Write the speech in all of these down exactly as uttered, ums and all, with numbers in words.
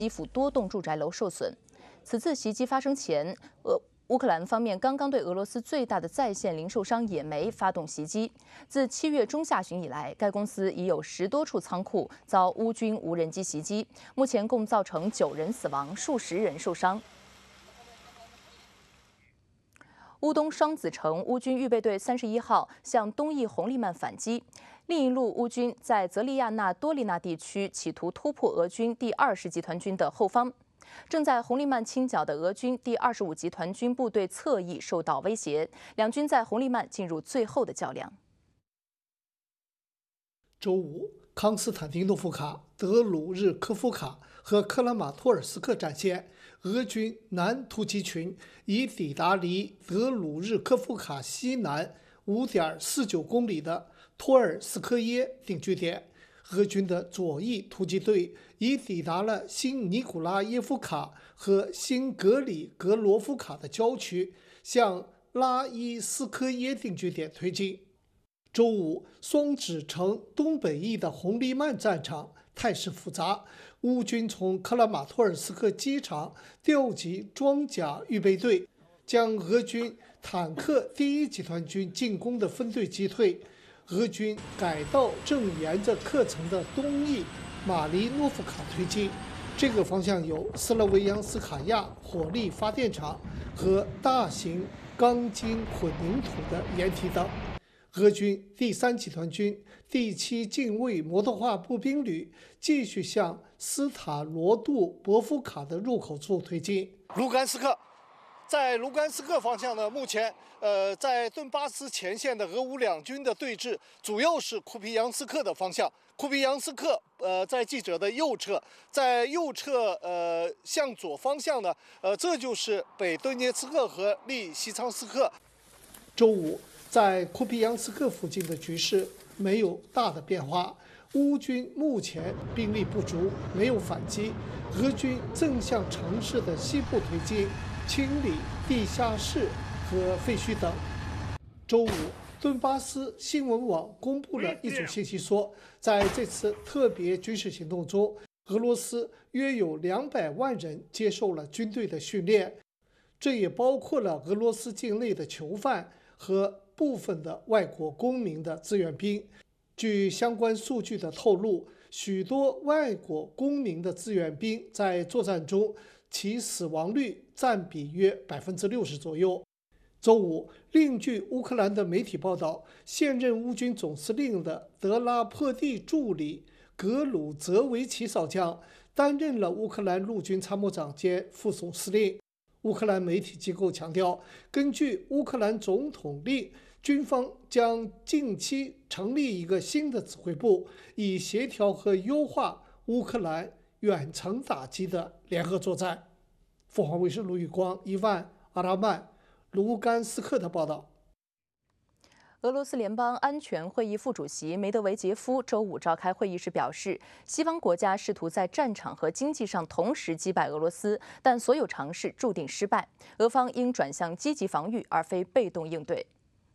基辅多栋住宅楼受损。此次袭击发生前，俄乌克兰方面刚刚对俄罗斯最大的在线零售商野莓发动袭击。自七月中下旬以来，该公司已有十多处仓库遭乌军无人机袭击，目前共造成九人死亡，数十人受伤。乌东双子城乌军预备队三十一号向东翼红利曼反击，另一路乌军在泽利亚纳多利纳地区企图突破俄军第二十集团军的后方。正在红利曼清剿的俄军第二十五集团军部队侧翼受到威胁，两军在红利曼进入最后的较量。 周五，康斯坦丁诺夫卡、德鲁日科夫卡和克拉马托尔斯克战线，俄军南突击群已抵达离德鲁日科夫卡西南 五点四九公里的托尔斯科耶定居点。俄军的左翼突击队已抵达了新尼古拉耶夫卡和新格里格罗夫卡的郊区，向拉伊斯科耶定居点推进。周五，双子城东北翼的红利曼战场态势复杂，乌军从克拉马托尔斯克机场调集装甲预备队，将俄军坦克第一集团军进攻的分队击退。俄军改道正沿着克城的东翼马利诺夫卡推进，这个方向有斯拉维扬斯卡亚火力发电厂和大型钢筋混凝土的掩体等。俄军第三集团军第七近卫摩托化步兵旅继续向斯塔罗杜博夫卡的入口处推进。卢甘斯克，在卢甘斯克方向呢，目前呃在顿巴斯前线的俄乌两军的对峙，主要是库皮扬斯克的方向。库皮扬斯克呃在记者的右侧，在右侧呃向左方向呢，呃这就是北顿涅茨克和利西昌斯克。周五，在库皮扬斯克附近的局势没有大的变化，乌军目前兵力不足，没有反击。俄军正向城市的西部推进，清理地下室和废墟等。周五，顿巴斯新闻网公布了一组信息说，在这次特别军事行动中，俄罗斯约有两百万人接受了军队的训练，这也包括了俄罗斯境内的囚犯和部分的外国公民的志愿兵。据相关数据的透露，许多外国公民的志愿兵在作战中其死亡率占比约百分之六十左右。周五，另据乌克兰的媒体报道，现任乌军总司令的德拉珀蒂助理格鲁泽维奇少将担任了乌克兰陆军参谋长兼副总司令。乌克兰媒体机构强调，根据乌克兰总统令，军方将近期成立一个新的指挥部，以协调和优化乌克兰远程打击的联合作战。凤凰卫视卢宇光、伊万·阿拉曼、卢甘斯克的报道。 俄罗斯联邦安全会议副主席梅德韦杰夫周五召开会议时表示，西方国家试图在战场和经济上同时击败俄罗斯，但所有尝试注定失败。俄方应转向积极防御，而非被动应对。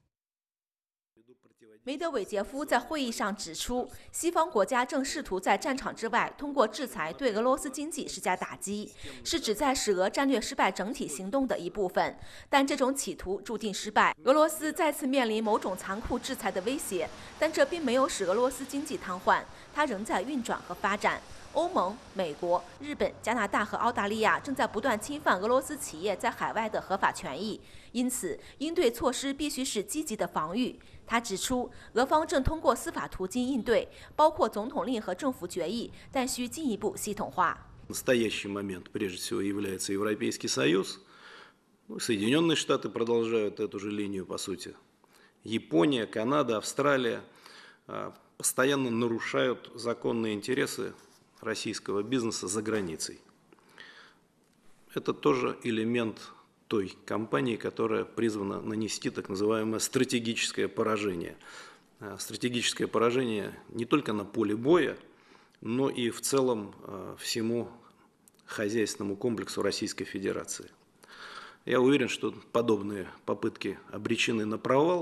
梅德韦杰夫在会议上指出，西方国家正试图在战场之外通过制裁对俄罗斯经济施加打击，是旨在使俄战略失败整体行动的一部分。但这种企图注定失败。俄罗斯再次面临某种残酷制裁的威胁，但这并没有使俄罗斯经济瘫痪，它仍在运转和发展。欧盟、美国、日本、加拿大和澳大利亚正在不断侵犯俄罗斯企业在海外的合法权益，因此应对措施必须是积极的防御。他指出，俄方正通过司法途径应对，包括总统令和政府决议，但需进一步系统化。 настоящий момент, прежде всего, является Европейский Союз. Соединенные Штаты продолжают эту же линию, по сути. Япония, Канада, Австралия постоянно нарушают законные интересы российского бизнеса за границей. Это тоже элемент той кампании, которая призвана нанести так называемое стратегическое поражение. Стратегическое поражение не только на поле боя, но и в целом всему хозяйственному комплексу Российской Федерации. Я уверен, что подобные попытки обречены на провал.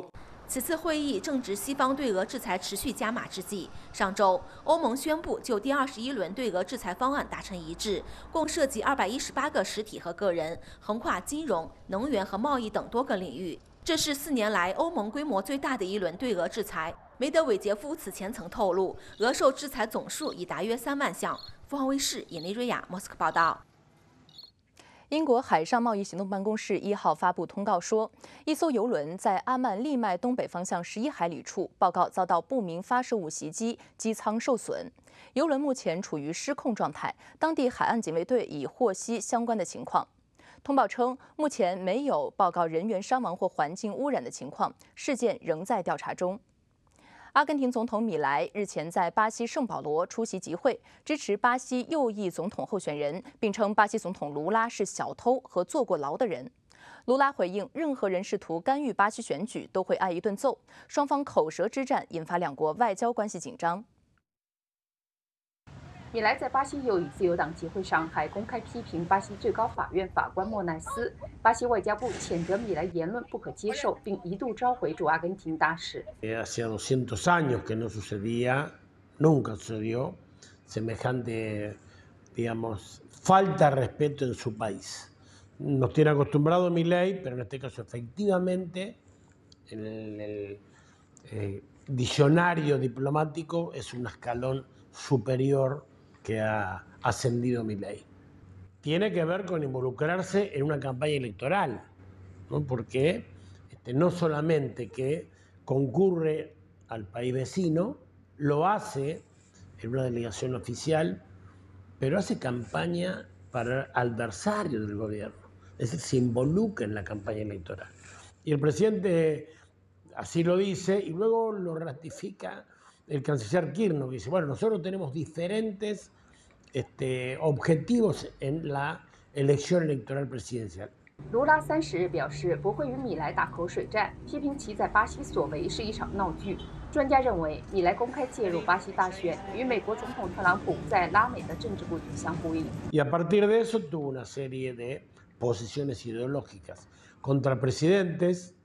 此次会议正值西方对俄制裁持续加码之际。上周，欧盟宣布就第二十一轮对俄制裁方案达成一致，共涉及二百一十八个实体和个人，横跨金融、能源和贸易等多个领域。这是四年来欧盟规模最大的一轮对俄制裁。梅德韦杰夫此前曾透露，俄受制裁总数已达约三万项。凤凰卫视尹丽瑞亚莫斯科报道。 英国海上贸易行动办公室一号发布通告说，一艘油轮在阿曼利麦东北方向十一海里处报告遭到不明发射物袭击，机舱受损。油轮目前处于失控状态，当地海岸警卫队已获悉相关的情况。通报称，目前没有报告人员伤亡或环境污染的情况，事件仍在调查中。阿根廷总统米莱日前在巴西圣保罗出席集会，支持巴西右翼总统候选人，并称巴西总统卢拉是小偷和坐过牢的人。卢拉回应，任何人试图干预巴西选举都会挨一顿揍。双方口舌之战引发两国外交关系紧张。 米莱在巴西右翼自由党集会上还公开批评巴西最高法院法官莫奈斯。巴西外交部谴责米莱言论不可接受，并一度召回驻阿根廷大使。 Hacía doscientos años que no sucedía, nunca sucedió semejante, digamos, falta de respeto en su país. Nos tiene acostumbrado Milei, pero en este caso efectivamente en el, el eh, diccionario diplomático es un escalón superior que ha ascendido Milei. Tiene que ver con involucrarse en una campaña electoral, ¿no? Porque este, no solamente que concurre al país vecino, lo hace en una delegación oficial, pero hace campaña para adversarios del gobierno, es decir, se involucra en la campaña electoral. Y el presidente así lo dice y luego lo ratifica el canciller Kirchner, que dice, bueno, nosotros tenemos diferentes este, objetivos en la elección electoral presidencial. 卢拉三十日表示不会与米莱打口水战，批评其在巴西所为是一场闹剧。专家认为，米莱公开介入巴西大选，与美国总统特朗普在拉美的政治布局相呼应。 Y a partir de eso tuvo una serie de posiciones ideológicas contra presidentes,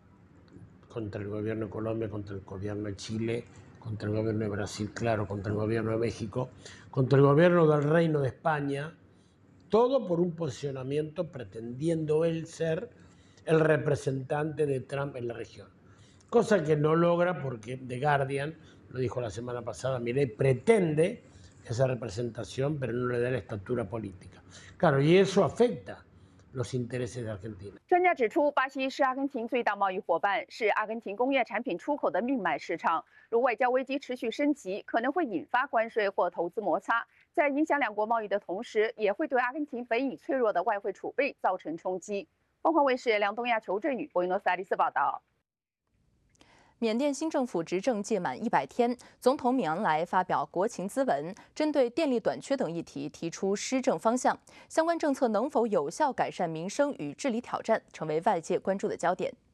contra el gobierno de Colombia, contra el gobierno de Chile, contra el gobierno de Brasil, claro, contra el gobierno de México, contra el gobierno del Reino de España, todo por un posicionamiento pretendiendo él ser el representante de Trump en la región. Cosa que no logra porque The Guardian, lo dijo la semana pasada, Milei pretende esa representación, pero no le da la estatura política. Claro, y eso afecta los intereses de Argentina. 专家指出，巴西是阿根廷最大贸易伙伴，是阿根廷工业产品出口的命脉市场。如外交危机持续升级，可能会引发关税或投资摩擦，在影响两国贸易的同时，也会对阿根廷本已脆弱的外汇储备造成冲击。凤凰卫视梁东亚、裘振宇、博伊诺斯艾利斯报道。 缅甸新政府执政届满一百天，总统敏昂莱发表国情咨文，针对电力短缺等议题提出施政方向。相关政策能否有效改善民生与治理挑战，成为外界关注的焦点。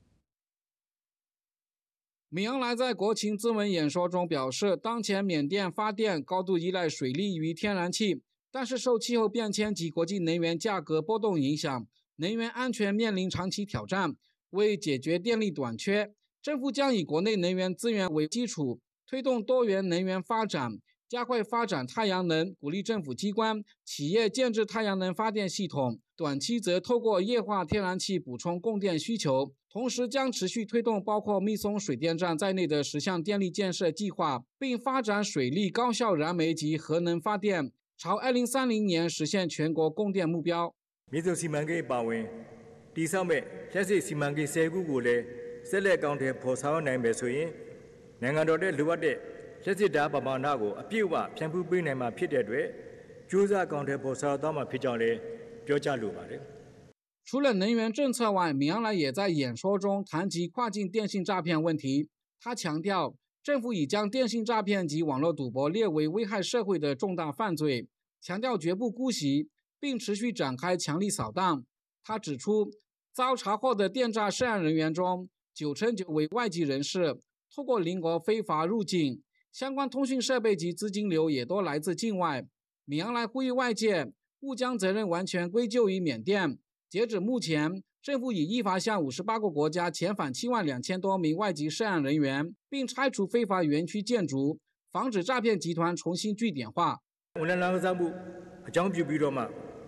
敏昂莱在国情咨文演说中表示，当前缅甸发电高度依赖水力与天然气，但是受气候变迁及国际能源价格波动影响，能源安全面临长期挑战。为解决电力短缺，政府将以国内能源资源为基础，推动多元能源发展，加快发展太阳能，鼓励政府机关、企业建置太阳能发电系统。短期则透过液化天然气补充供电需求，同时将持续推动包括密松水电站在内的十项电力建设计划，并发展水力、高效燃煤及核能发電，朝二零三零年實現全國供電目標。 မြစ်ဆုံစီမံကိန်းပါဝင်တည်ဆောက်မဲ့လျှပ်စစ်စီမံကိန်း十ခုကိုလည်းဆက်လက်ကောင်ထဲပေါ်ဆောင်နိုင်မယ်ဆိုရင်နိုင်ငံတော်ရဲ့လိုအပ်တဲ့လျှပ်စစ်ဓာတ်ပမာဏကိုအပြည့်အဝဖြန့်ဖြူးပေးနိုင်မှာဖြစ်တဲ့အတွက်ကြိုးစားကောင်ထဲပေါ်ဆောင်သွားမှာဖြစ်ကြောင်းလည်းပြောကြားလိုပါတယ်。 除了能源政策外，敏昂莱也在演说中谈及跨境电信诈骗问题。他强调，政府已将电信诈骗及网络赌博列为危害社会的重大犯罪，强调绝不姑息，并持续展开强力扫荡。他指出，遭查获的电诈涉案人员中，九成九为外籍人士，透过邻国非法入境，相关通讯设备及资金流也都来自境外。敏昂莱呼吁外界勿将责任完全归咎于缅甸。截止目前， 政府已依法向五十八个国家遣返七万两千多名外籍涉案人员，并拆除非法园区建筑，防止诈骗集团重新据点化。 我哋兩個政府အကြောင်းပြုပြီးတော့မှ